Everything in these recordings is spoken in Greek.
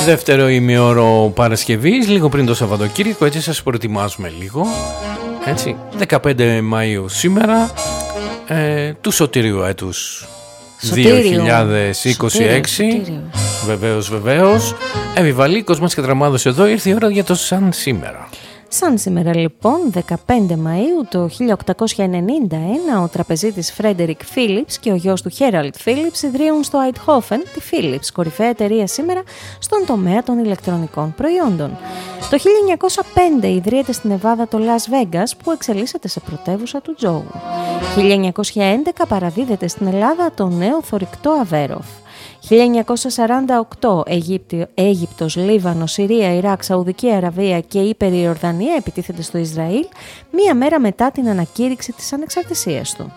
Δεύτερο ημιώρο Παρασκευής, λίγο πριν το Σαββατοκύριακο, έτσι σας προετοιμάζουμε λίγο. Έτσι, 15 Μαΐου σήμερα, του Σωτήριου έτους 2026. Βεβαίως. Επιβαλίκος μας και δραμάδος εδώ, ήρθε η ώρα για το σαν σήμερα. Σαν σήμερα λοιπόν, 15 Μαΐου το 1891, ο τραπεζίτης Φρέντερικ Φίλιπς και ο γιος του Χέραλντ Φίλιπς ιδρύουν στο Αιτχόφεν τη Φίλιπς, κορυφαία εταιρεία σήμερα στον τομέα των ηλεκτρονικών προϊόντων. Το 1905 ιδρύεται στην Νεβάδα το Las Vegas, που εξελίσσεται σε πρωτεύουσα του τζόγου. 1911 παραδίδεται στην Ελλάδα το νέο θωρηκτό Αβέροφ. 1948 Αίγυπτος, Λίβανο, Συρία, Ιράκ, Σαουδική Αραβία και Ύπερη Ιορδανία επιτίθενται στο Ισραήλ μία μέρα μετά την ανακήρυξη της ανεξαρτησίας του.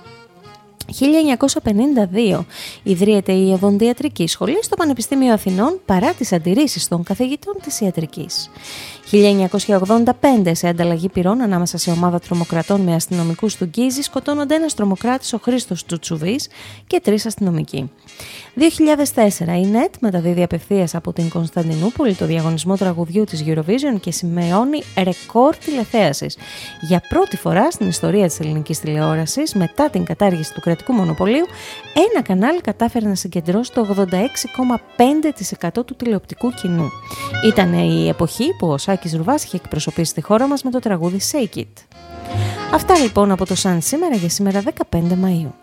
1952 ιδρύεται η Οδοντιατρική Σχολή στο Πανεπιστήμιο Αθηνών παρά τις αντιρρήσεις των καθηγητών της ιατρικής. 1985 σε ανταλλαγή πυρών ανάμεσα σε ομάδα τρομοκρατών με αστυνομικούς του Γκίζη σκοτώνονται ένας τρομοκράτης, ο Χρήστος Τσουτσουβής, και 3 αστυνομικοί. 2004 η ΝΕΤ μεταδίδει απευθείας από την Κωνσταντινούπολη το διαγωνισμό τραγουδιού της Eurovision και σημειώνει ρεκόρ τηλεθέασης. Για πρώτη φορά στην ιστορία της ελληνικής τηλεόρασης, μετά την κατάργηση του κρατικού μονοπωλίου, ένα κανάλι κατάφερε να συγκεντρώσει το 86,5% του τηλεοπτικού κοινού. Ήταν η εποχή που ο Σάκης Ρουβάς είχε εκπροσωπήσει τη χώρα μας με το τραγούδι Shake It. Αυτά λοιπόν από το Σαν σήμερα για σήμερα 15 Μαΐου.